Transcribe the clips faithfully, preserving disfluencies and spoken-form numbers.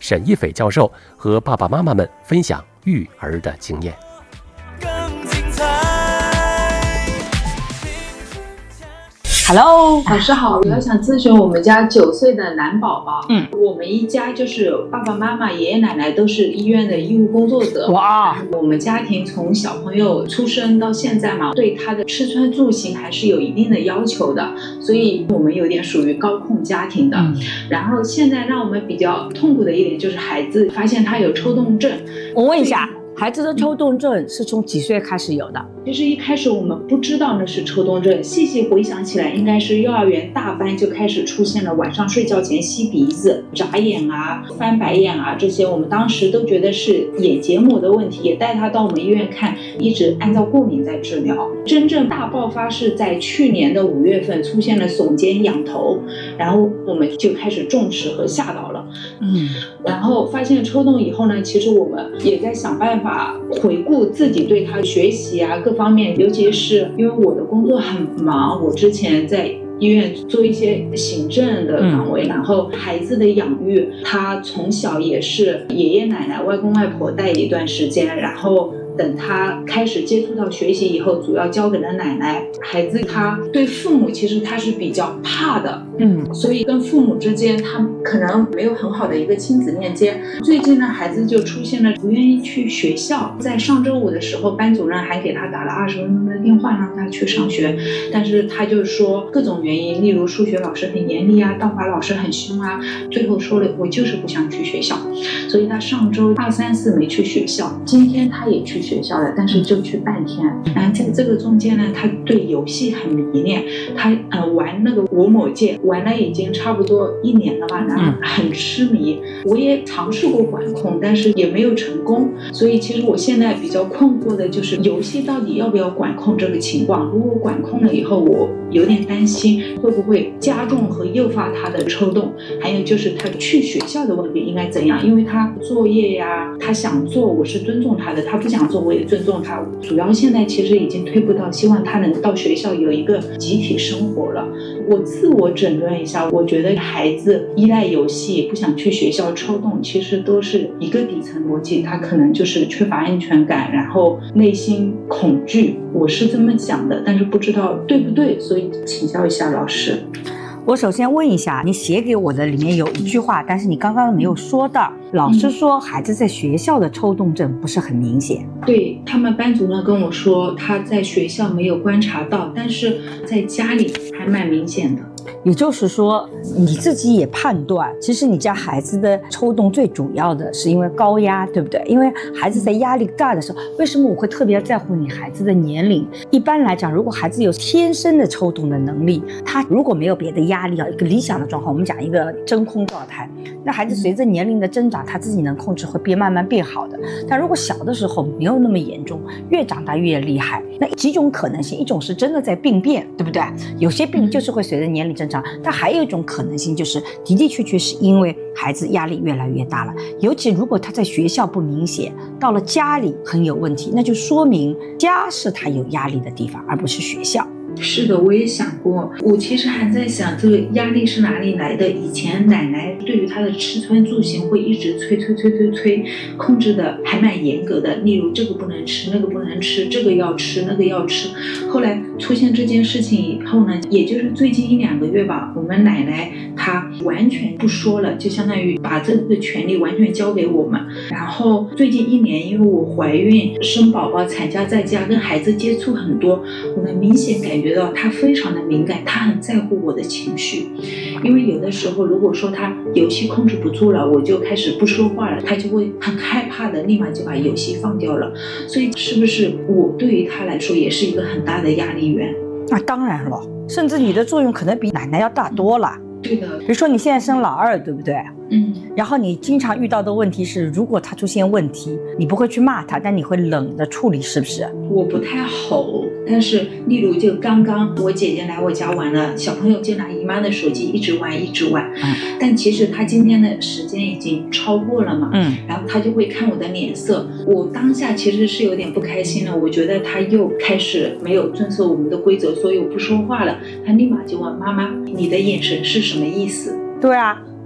沈一斐教授和爸爸妈妈们分享育儿的经验。 Hello， 老师好，我要想咨询我们家九岁的男宝宝。 嗯， 我们一家就是爸爸妈妈、爷爷奶奶都是医院的医务工作者。 哇， 我们家庭从小朋友出生到现在嘛，对他的吃穿住行还是有一定的要求的，所以我们有点属于高控家庭的。嗯、然后现在让我们比较痛苦的一点就是孩子发现他有抽动症。 我问一下，孩子的抽动症是从几岁开始有的？ 其实一开始我们不知道那是抽动症，细细回想起来，应该是幼儿园大班就开始出现了晚上睡觉前吸鼻子、眨眼啊、翻白眼啊，这些我们当时都觉得是眼结膜的问题，也带他到我们医院看，一直按照过敏在治疗。真正大爆发是在去年的五月份出现了耸肩、仰头，然后我们就开始重视和吓到了。嗯，然后发现抽动以后呢，其实我们也在想办法回顾自己对他学习啊各方面，尤其是因为我的工作很忙，我之前在医院做一些行政的岗位、嗯、然后孩子的养育，他从小也是爷爷奶奶、外公外婆带一段时间，然后等他开始接触到学习以后，主要交给了奶奶。孩子他对父母其实他是比较怕的，嗯，所以跟父母之间他可能没有很好的一个亲子链接。最近呢，孩子就出现了不愿意去学校。在上周五的时候，班主任还给他打了二十分钟的电话，让他去上学，但是他就说各种原因，例如数学老师很严厉啊，道法老师很凶啊，最后说了我就是不想去学校。所以他上周二三四没去学校，今天他也去学校了，但是就去半天。然后在这个中间呢，他对游戏很迷恋，他呃玩那个我某界玩了已经差不多一年了吧，然后很痴迷。我也尝试过管控，但是也没有成功。所以其实我现在比较困惑的就是游戏到底要不要管控这个情况。如果管控了以后，我有点担心会不会加重和诱发他的抽动，还有就是他去学校的问题应该怎样。因为他作业呀，他想做我是尊重他的，他不想做我也尊重他。主要现在其实已经退步到希望他能到学校有一个集体生活了。我自我诊断一下，我觉得孩子依赖游戏不想去学校抽动，其实都是一个底层逻辑，他可能就是缺乏安全感，然后内心恐惧，我是这么想的，但是不知道对不对，所以请教一下老师。 我首先问一下，你写给我的里面有一句话，但是你刚刚没有说到，老师说孩子在学校的抽动症不是很明显。 对，他们班主任跟我说他在学校没有观察到，但是在家里还蛮明显的。 也就是说你自己也判断，其实你家孩子的抽动最主要的是因为高压，对不对？因为孩子在压力大的时候，为什么我会特别在乎你孩子的年龄？一般来讲，如果孩子有天生的抽动的能力，他如果没有别的压力，一个理想的状况，我们讲一个真空状态，那孩子随着年龄的增长，他自己能控制会变慢慢变好的。但如果小的时候没有那么严重，越长大越厉害，那几种可能性，一种是真的在病变，对不对？有些病就是会随着年龄增长，但还有一种可能性就是的的确确是因为孩子压力越来越大了，尤其如果他在学校不明显，到了家里很有问题，那就说明家是他有压力的地方，而不是学校。 是的，我也想过，我其实还在想这个压力是哪里来的。以前奶奶对于他的吃穿住行会一直催催催催催，控制的还蛮严格的，例如这个不能吃，那个不能吃，这个要吃，那个要吃。后来出现这件事情以后呢，也就是最近一两个月吧，我们奶奶她完全不说了，就相当于把这个权利完全交给我们。然后最近一年，因为我怀孕生宝宝产假在家，跟孩子接触很多，我能明显感觉到他非常的敏感，他很在乎我的情绪。因为有的时候如果说他游戏控制不住了，我就开始不说话了，他就会很害怕的立马就把游戏放掉了。所以是不是我对于他来说也是一个很大的压力源？ 那当然了，甚至你的作用可能比奶奶要大多了。 对的， 比如说你现在生老二，对不对？ 嗯， 然后你经常遇到的问题是，如果他出现问题，你不会去骂他，但你会冷的处理，是不是？ 我不太吼，但是例如就刚刚我姐姐来我家玩了，小朋友就拿姨妈的手机一直玩一直玩，嗯，但其实他今天的时间已经超过了嘛，嗯，然后他就会看我的脸色，我当下其实是有点不开心了，我觉得他又开始没有遵守我们的规则，所以我不说话了，他立马就问妈妈，你的眼神是什么意思？ 对啊，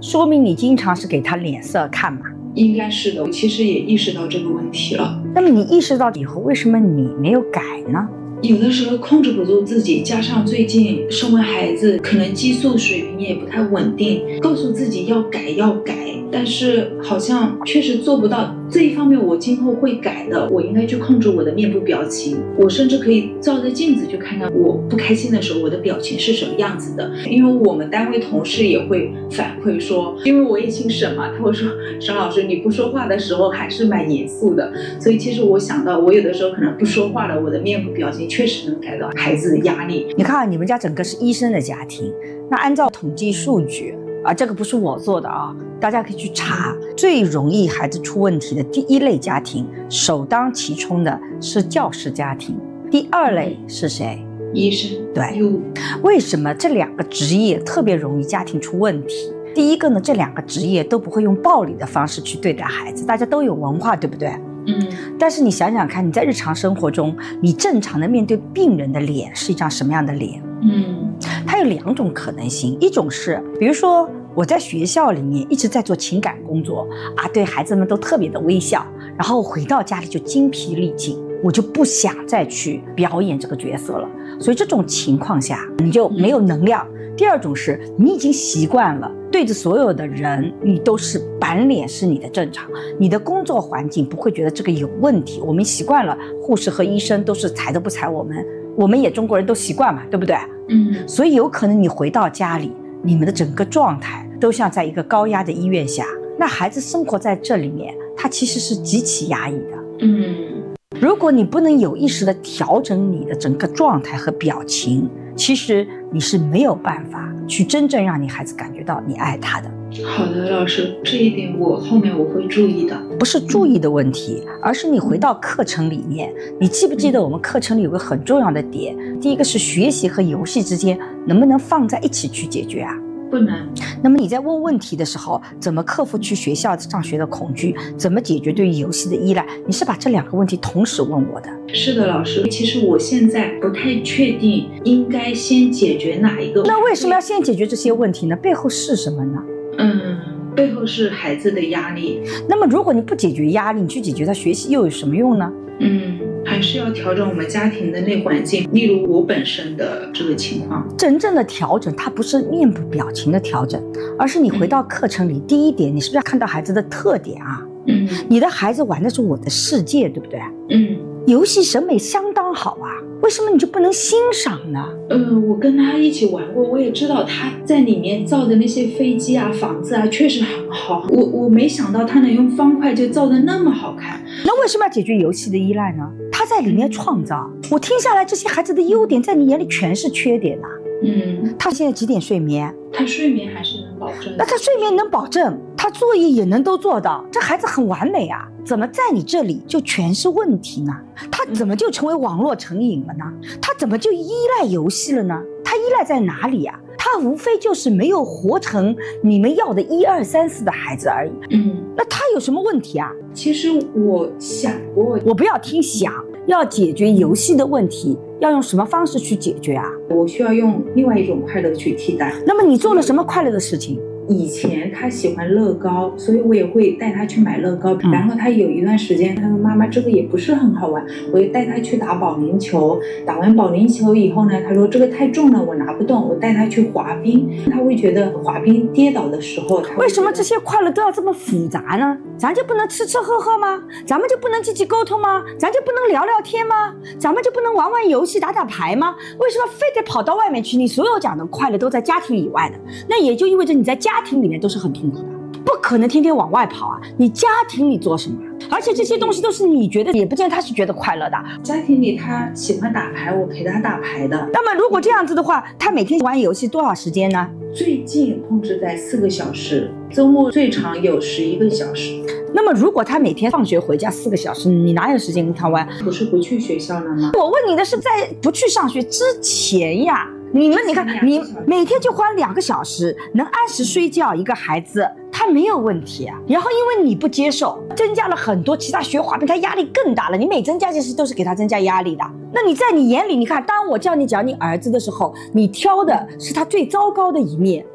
说明你经常是给他脸色看嘛。 应该是的，我其实也意识到这个问题了。 那么你意识到以后，为什么你没有改呢？ 有的时候控制不住自己，加上最近生完孩子，可能激素水平也不太稳定，告诉自己要改要改，但是好像确实做不到。这一方面我今后会改的，我应该去控制我的面部表情，我甚至可以照着镜子去看看我不开心的时候我的表情是什么样子的。因为我们单位同事也会反馈说，因为我也姓沈嘛，他会说沈老师你不说话的时候还是蛮严肃的，所以其实我想到我有的时候可能不说话了，我的面部表情确实能改到孩子的压力。 你看你们家整个是医生的家庭，那按照统计数据啊，这个不是我做的啊，大家可以去查，最容易孩子出问题的第一类家庭，首当其冲的是教师家庭，第二类是谁？ 医生。 对， 有为什么这两个职业特别容易家庭出问题？第一个呢，这两个职业都不会用暴力的方式去对待孩子，大家都有文化，对不对？ 嗯， 但是你想想看，你在日常生活中，你正常的面对病人的脸是一张什么样的脸？ 嗯， 它有两种可能性，一种是，比如说我在学校里面一直在做情感工作啊，对孩子们都特别的微笑，然后回到家里就精疲力尽，我就不想再去表演这个角色了，所以这种情况下你就没有能量。第二种是你已经习惯了对着所有的人你都是板脸是你的正常，你的工作环境不会觉得这个有问题，我们习惯了护士和医生都是踩都不踩我们，我们也中国人都习惯嘛，对不对？ 嗯， 所以有可能你回到家里，你们的整个状态都像在一个高压的医院下，那孩子生活在这里面，他其实是极其压抑的。 嗯， 如果你不能有意识地调整你的整个状态和表情，其实你是没有办法去真正让你孩子感觉到你爱他的。 好的，老师，这一点我后面我会注意的。 不是注意的问题，而是你回到课程里面，你记不记得我们课程里有个很重要的点？第一个是学习和游戏之间能不能放在一起去解决啊？ 不能。 那么你在问问题的时候，怎么克服去学校上学的恐惧？怎么解决对于游戏的依赖？你是把这两个问题同时问我的。 是的，老师，其实我现在不太确定应该先解决哪一个。 那为什么要先解决这些问题呢？背后是什么呢？ 嗯，背后是孩子的压力。 那么如果你不解决压力，你去解决他学习又有什么用呢？ 嗯，还是要调整我们家庭的内环境，例如我本身的这个情况。 真正的调整，它不是面部表情的调整，而是你回到课程里，嗯、第一点，你是不是要看到孩子的特点啊？ 嗯， 你的孩子玩的是我的世界，对不对？ 嗯， 游戏审美相当好啊，为什么你就不能欣赏呢？ 呃，我跟他一起玩过，我也知道他在里面造的那些飞机啊、房子啊，确实很好。我我没想到他能用方块就造的那么好看。 那为什么要解决游戏的依赖呢？他在里面创造。我听下来，这些孩子的优点在你眼里全是缺点呐、啊。 嗯， 他现在几点睡眠？ 他睡眠还是能保证的。 那他睡眠能保证，他作业也能都做到，这孩子很完美啊！怎么在你这里就全是问题呢？他怎么就成为网络成瘾了呢？他怎么就依赖游戏了呢？他依赖在哪里啊？他无非就是没有活成你们要的一二三四的孩子而已。 嗯， 那他有什么问题啊？ 其实我想过， 我不要听想，要解决游戏的问题，要用什么方式去解决啊？ 我需要用另外一种快乐去替代。 那么你做了什么快乐的事情？ 以前他喜欢乐高，所以我也会带他去买乐高、嗯、然后他有一段时间他说妈妈这个也不是很好玩，我也带他去打保龄球，打完保龄球以后呢，他说这个太重了我拿不动，我带他去滑冰，他会觉得滑冰跌倒的时候他为什么这些快乐都要这么复杂呢？咱就不能吃吃喝喝吗？咱们就不能积极沟通吗？咱就不能聊聊天吗？咱们就不能玩玩游戏打打牌吗？为什么非得跑到外面去？你所有讲的快乐都在家庭以外的，那也就意味着你在家庭里面都是很痛苦的，不可能天天往外跑啊！你家庭里做什么？而且这些东西都是你觉得，也不见得他是觉得快乐的。 家庭里他喜欢打牌，我陪他打牌的。 那么如果这样子的话，他每天玩游戏多少时间呢？ 最近控制在四个小时，周末最长有十一个小时。 那么如果他每天放学回家四个小时，你哪有时间跟他玩？ 不是不去学校了吗？ 我问你的是在不去上学之前呀。你们你看，你每天就花两个小时，能按时睡觉，一个孩子他没有问题啊。然后因为你不接受，增加了很多其他学滑冰，他压力更大了。你每增加件事都是给他增加压力的。那你在你眼里，你看，当我叫你讲你儿子的时候，你挑的是他最糟糕的一面。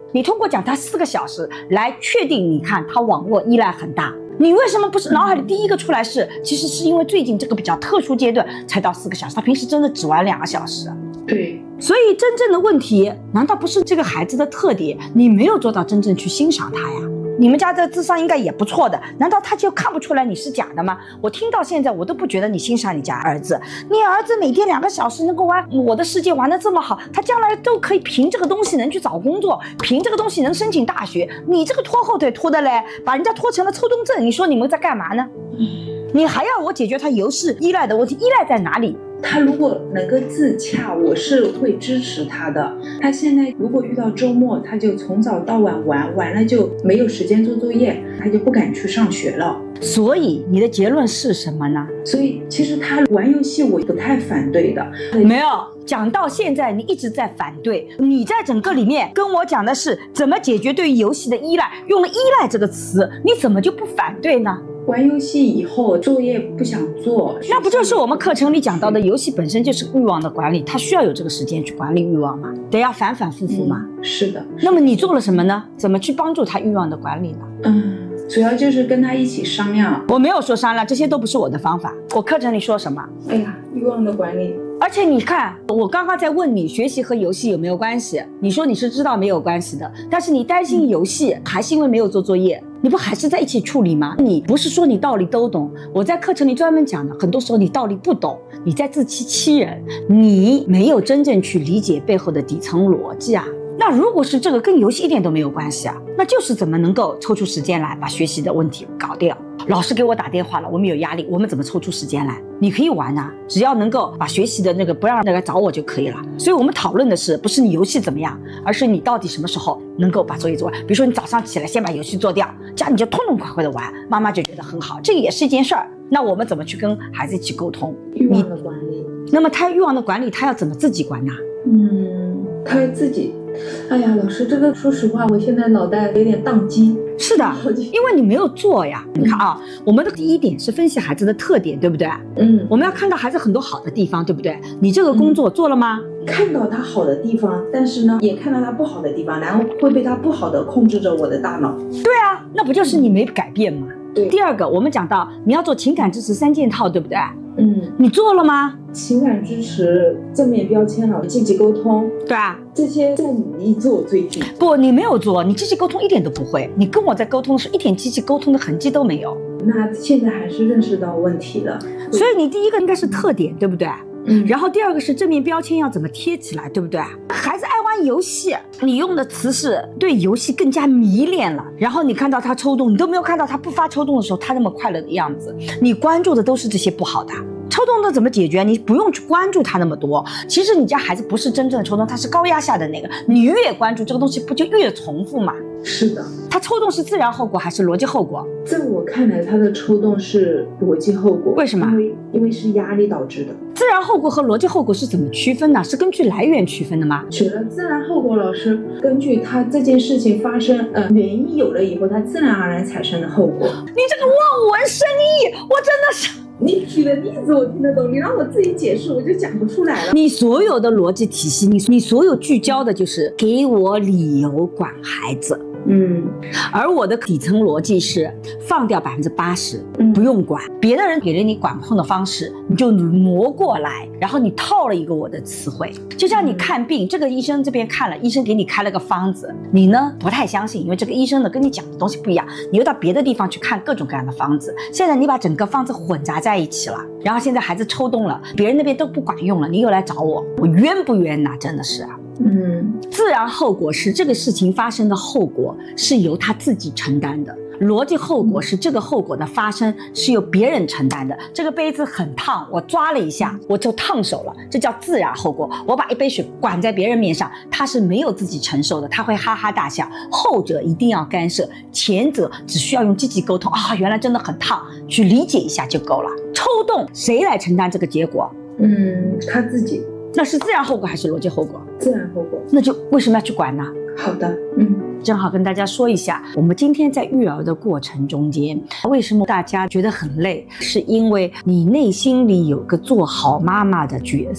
你通过讲他四个小时来确定，你看他网络依赖很大。你为什么不是脑海里第一个出来是？其实是因为最近这个比较特殊阶段才到四个小时，他平时真的只玩两个小时。 对， 所以真正的问题，难道不是这个孩子的特点？你没有做到真正去欣赏他呀？你们家的智商应该也不错的，难道他就看不出来你是假的吗？我听到现在我都不觉得你欣赏你家儿子。你儿子每天两个小时能够玩我的世界玩得这么好，他将来都可以凭这个东西能去找工作，凭这个东西能申请大学。你这个拖后腿拖的嘞，把人家拖成了抽动症，你说你们在干嘛呢？你还要我解决他游戏依赖的问题，依赖在哪里？ 他如果能够自洽，我是会支持他的。他现在如果遇到周末，他就从早到晚玩，完了就没有时间做作业，他就不敢去上学了。 所以你的结论是什么呢？ 所以其实他玩游戏我不太反对的。 没有，讲到现在你一直在反对，你在整个里面跟我讲的是怎么解决对于游戏的依赖，用了依赖这个词，你怎么就不反对呢？ 玩游戏以后作业不想做， 那不就是我们课程里讲到的，游戏本身就是欲望的管理，它需要有这个时间去管理欲望嘛，得要反反复复嘛、 嗯、是的。 那么你做了什么呢？怎么去帮助他欲望的管理呢？ 嗯，主要就是跟他一起商量。 我没有说商量，这些都不是我的方法。我课程里说什么？ 哎呀，欲望的管理。 而且你看，我刚刚在问你学习和游戏有没有关系，你说你是知道没有关系的，但是你担心游戏还是因为没有做作业，你不还是在一起处理吗？你不是说你道理都懂，我在课程里专门讲的，很多时候你道理不懂，你在自欺欺人，你没有真正去理解背后的底层逻辑啊。那如果是这个跟游戏一点都没有关系啊，那就是怎么能够抽出时间来把学习的问题搞掉。老师给我打电话了，我们有压力，我们怎么抽出时间来？你可以玩啊，只要能够把学习的那个不让那个找我就可以了。所以我们讨论的是不是你游戏怎么样，而是你到底什么时候能够把作业做完。比如说你早上起来先把游戏做掉，这样你就痛痛快快的玩，妈妈就觉得很好，这个也是一件事儿。那我们怎么去跟孩子一起沟通欲望的管理？ 那么他欲望的管理，他要怎么自己管呢？ 嗯，他自己。哎呀，老师，这个说实话，我现在脑袋有点宕机。 是的，因为你没有做呀。你看啊，我们的第一点是分析孩子的特点，对不对？嗯，我们要看到孩子很多好的地方，对不对？你这个工作做了吗？ 嗯、看到他好的地方，但是呢，也看到他不好的地方，然后会被他不好的控制着我的大脑。 对啊，那不就是你没改变吗？ 对。 第二个，我们讲到你要做情感支持三件套，对不对？ 嗯， 你做了吗？ 情感支持、正面标签了、积极沟通， 对啊， 这些在你离做最近。 不，你没有做，你积极沟通一点都不会。你跟我在沟通的时候，一点积极沟通的痕迹都没有。 那现在还是认识到问题了。 所以你第一个应该是特点，对不对？ 嗯， 然后第二个是正面标签要怎么贴起来，对不对？孩子爱玩游戏，你用的词是对游戏更加迷恋了，然后你看到他抽动，你都没有看到他不发抽动的时候他那么快乐的样子，你关注的都是这些不好的。抽动的怎么解决？你不用去关注他那么多。其实你家孩子不是真正的抽动，他是高压下的那个。你越关注这个东西，不就越重复吗？ 是的。 他抽动是自然后果还是逻辑后果？ 在我看来，他的抽动是逻辑后果。 为什么？ 因为因为是压力导致的。 自然后果和逻辑后果是怎么区分呢？是根据来源区分的吗？ 觉得自然后果，老师根据他这件事情发生，呃，原因有了以后，他自然而然产生的后果。 你这个望文生义，我真的是。 你举的例子我听得懂，你让我自己解释我就讲不出来了。 你所有的逻辑体系，你你所有聚焦的就是给我理由管孩子。嗯，而我的底层逻辑是放掉百分之八十，不用管。别的人给了你管控的方式，你就挪过来，然后你套了一个我的词汇。就像你看病，这个医生这边看了，医生给你开了个方子，你呢不太相信，因为这个医生呢跟你讲的东西不一样，你又到别的地方去看各种各样的方子。现在你把整个方子混杂在一起了，然后现在孩子抽动了，别人那边都不管用了，你又来找我，我冤不冤呐？真的是啊。嗯，自然后果是这个事情发生的后果是由他自己承担的，逻辑后果是这个后果的发生是由别人承担的。这个杯子很烫，我抓了一下我就烫手了，这叫自然后果。我把一杯水灌在别人面上，他是没有自己承受的，他会哈哈大笑。后者一定要干涉，前者只需要用积极沟通啊，原来真的很烫，去理解一下就够了。抽动谁来承担这个结果？嗯，他自己。那是自然后果还是逻辑后果？自然后果。那就为什么要去管呢？好的，嗯，正好跟大家说一下，我们今天在育儿的过程中间，为什么大家觉得很累，是因为你内心里有个做好妈妈的角色，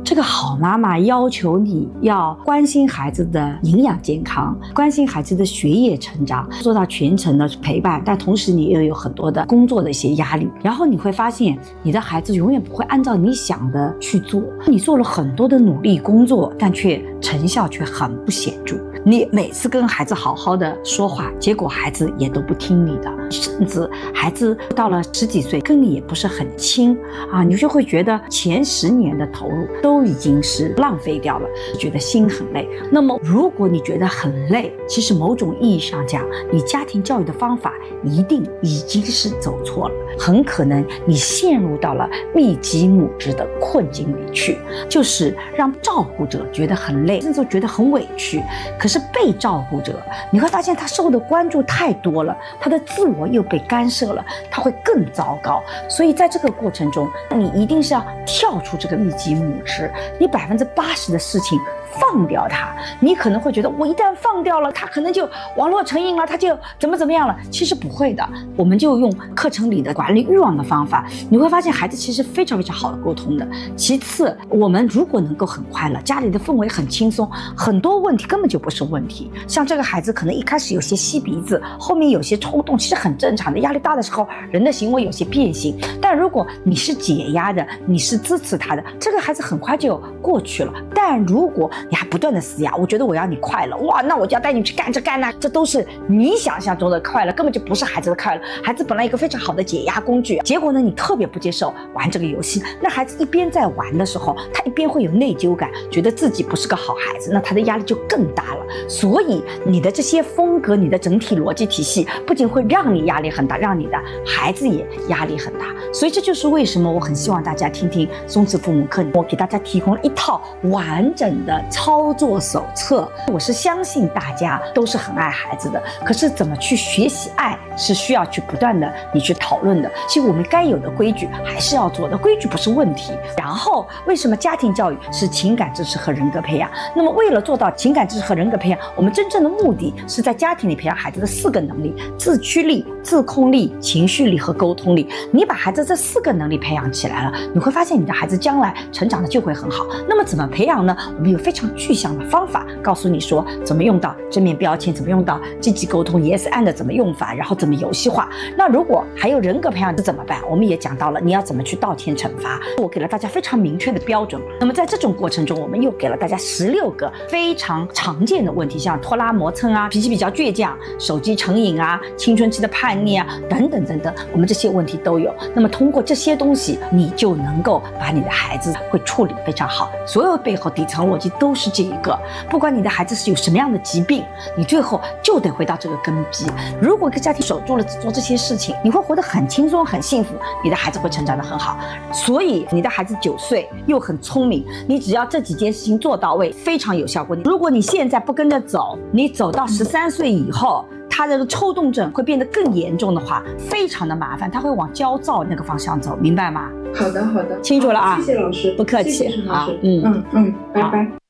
这个好妈妈要求你要关心孩子的营养健康，关心孩子的学业成长，做到全程的陪伴，但同时你又有很多的工作的一些压力，然后你会发现你的孩子永远不会按照你想的去做，你做了很多的努力工作，但却成效却很不显著。你每次跟孩子好好的说话，结果孩子也都不听你的，甚至孩子到了十几岁跟你也不是很亲啊，你就会觉得前十年的投入都已经是浪费掉了，觉得心很累。那么如果你觉得很累，其实某种意义上讲，你家庭教育的方法一定已经是走错了，很可能你陷入到了密集母职的困境里去，就是让照顾者觉得很累，甚至觉得很委屈。可是被照顾者，你会发现他受的关注太多了，他的自我又被干涉了，他会更糟糕。所以在这个过程中，你一定是要跳出这个密集母职，你百分之八十的事情放掉它。你可能会觉得我一旦放掉了，他可能就网络成瘾了，他就怎么怎么样了。其实不会的，我们就用课程里的管理欲望的方法，你会发现孩子其实非常非常好的沟通的。其次，我们如果能够很快乐，家里的氛围很轻松，很多问题根本就不是问题。像这个孩子可能一开始有些吸鼻子，后面有些抽动，其实很正常的。压力大的时候，人的行为有些变形，但如果你是解压的，你是支持他的，这个孩子很快就过去了。但如果你还不断的施压，我觉得我要你快乐，哇，那我就要带你去干这干那，这都是你想象中的快乐，根本就不是孩子的快乐。孩子本来一个非常好的解压工具，结果呢，你特别不接受玩这个游戏，那孩子一边在玩的时候，他一边会有内疚感，觉得自己不是个好孩子，那他的压力就更大了。所以你的这些风格，你的整体逻辑体系，不仅会让你压力很大，让你的孩子也压力很大。所以这就是为什么我很希望大家听听松弛父母课，我给大家提供了一套完整的操作手册。我是相信大家都是很爱孩子的，可是怎么去学习爱是需要去不断的你去讨论的。其实我们该有的规矩还是要做的，规矩不是问题。然后为什么家庭教育是情感支持和人格培养？那么为了做到情感支持和人格培养，我们真正的目的是在家庭里培养孩子的四个能力：自驱力、自控力、情绪力和沟通力。你把孩子这四个能力培养起来了，你会发现你的孩子将来成长的就会很好。那么怎么培养呢？我们有非常具象的方法，告诉你说怎么用到正面标签，怎么用到积极沟通 yes and 怎么用法，然后怎么游戏化。那如果还有人格培养怎么办？我们也讲到了你要怎么去道歉惩罚，我给了大家非常明确的标准。那么在这种过程中，我们又给了大家十六个非常常见的问题，像拖拉磨蹭啊，脾气比较倔强，手机成瘾啊，青春期的叛逆啊，等等等等，我们这些问题都有。那么通过这些东西，你就能够把你的孩子会处理非常好。所有背后底层逻辑都是这一个，不管你的孩子是有什么样的疾病，你最后就得回到这个根基。如果一个家庭守住了做这些事情，你会活得很轻松很幸福，你的孩子会成长得很好。所以你的孩子九岁又很聪明，你只要这几件事情做到位，非常有效果。如果你现在不跟着走，你走到十三岁以后，他的抽动症会变得更严重的话，非常的麻烦，他会往焦躁那个方向走，明白吗？ 好的好的， 清楚了啊， 谢谢老师， 不客气， 谢谢陈老师， 嗯嗯嗯，拜拜。